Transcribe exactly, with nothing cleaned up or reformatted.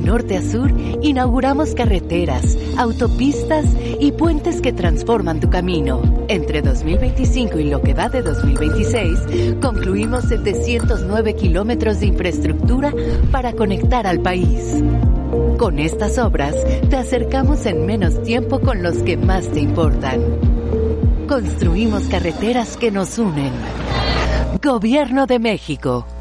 norte a sur, inauguramos carreteras, autopistas y puentes que transforman tu camino. Entre dos mil veinticinco y lo que va de dos mil veintiséis, concluimos setecientos nueve kilómetros de infraestructura para conectar al país. Con estas obras, te acercamos en menos tiempo con los que más te importan. Construimos carreteras que nos unen. Gobierno de México.